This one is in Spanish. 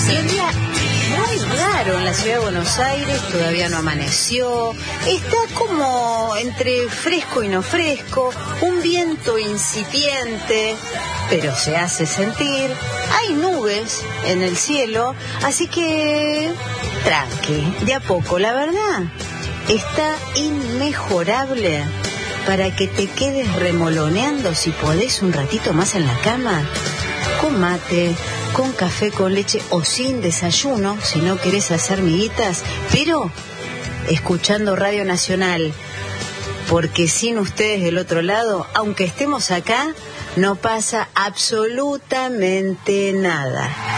Y un día muy raro en la ciudad de Buenos Aires, todavía no amaneció, está como entre fresco y no fresco, un viento incipiente, pero se hace sentir, hay nubes en el cielo, así que tranqui, de a poco, la verdad, está inmejorable para que te quedes remoloneando si podés un ratito más en la cama, con mate, con café con leche o sin desayuno, si no querés hacer miguitas, pero escuchando Radio Nacional, porque sin ustedes del otro lado, aunque estemos acá, no pasa absolutamente nada.